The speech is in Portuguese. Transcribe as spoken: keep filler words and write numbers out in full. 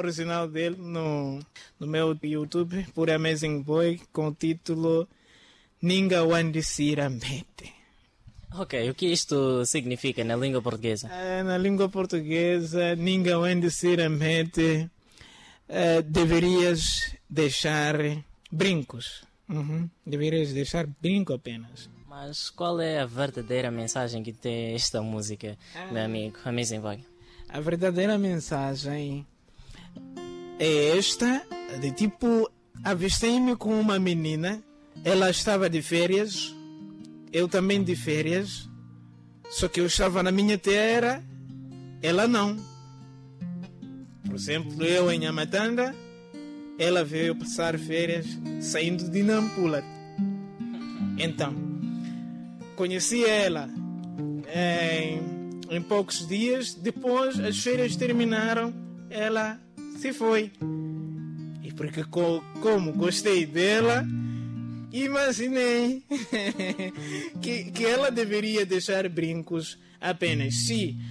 original dele no, no meu YouTube, por Amazing Boy, com o título Ninga Wandi Sirambete. Ok, o que isto significa na língua portuguesa? Uh, na língua portuguesa, Ninga Wandi Sirambete, uh, deverias deixar brincos. Uhum. Deverias deixar brinco apenas. Mas qual é a verdadeira mensagem que tem esta música, ah. meu amigo Amazing Boy? A verdadeira mensagem é esta, de tipo, avistei-me com uma menina, ela estava de férias, eu também de férias, só que eu estava na minha terra, ela não. Por exemplo, eu em Amatanga, ela veio passar férias saindo de Nampula. Então, conheci ela em, em poucos dias, depois as férias terminaram, ela se foi. E porque co, como gostei dela, imaginei que, que ela deveria deixar brincos apenas se